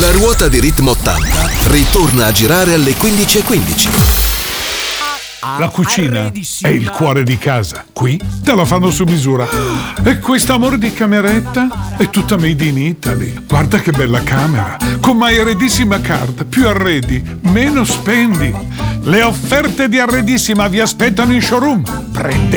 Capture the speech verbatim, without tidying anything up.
La ruota di Ritmo ottanta ritorna a girare alle quindici e quindici. La cucina è il cuore di casa. Qui te la fanno su misura. E quest'amore di cameretta è tutta made in Italy. Guarda che bella camera. Con My Arredissima Card. Più arredi, meno spendi. Le offerte di Arredissima vi aspettano in showroom. Prende